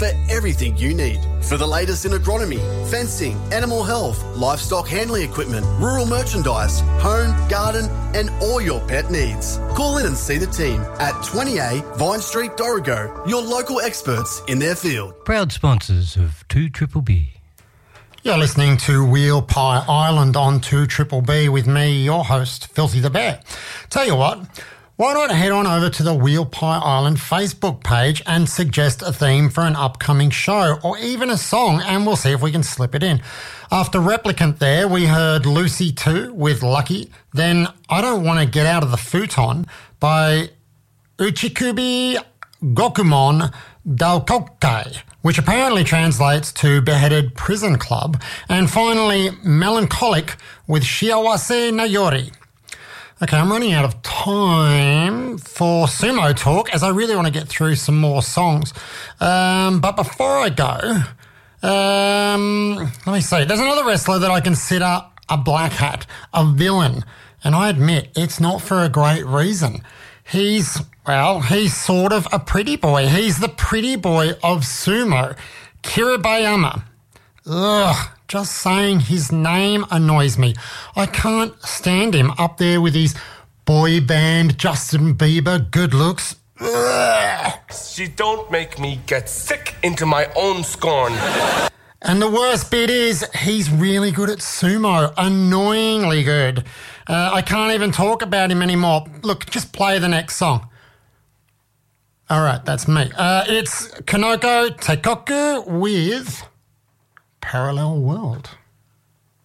for everything you need. For the latest in agronomy, fencing, animal health, livestock handling equipment, rural merchandise, home, garden, and all your pet needs. Call in and see the team at 20A Vine Street, Dorrigo, your local experts in their field. Proud sponsors of 2BBB. You're listening to Wheel Pie Island on 2BBB with me, your host, Filthy the Bear. Tell you what, why not head on over to the Wheel Pie Island Facebook page and suggest a theme for an upcoming show or even a song, and we'll see if we can slip it in. After Replicant there, we heard Lucy 2 with Lucky, then I Don't Want to Get Out of the Futon by Uchikubi Gokumon Daokokai, which apparently translates to Beheaded Prison Club, and finally Melancholic with Shiawase no Yori. Okay, I'm running out of time for sumo talk as I really want to get through some more songs. But before I go, let me see. There's another wrestler that I consider a black hat, a villain, and I admit it's not for a great reason. He's sort of a pretty boy. He's the pretty boy of sumo, Kiribayama. Ugh, just saying his name annoys me. I can't stand him up there with his boy band Justin Bieber good looks. Ugh. She don't make me get sick into my own scorn. And the worst bit is he's really good at sumo, annoyingly good. I can't even talk about him anymore. Look, just play the next song. All right, that's me. It's Kanoko Teikoku with Parallel World.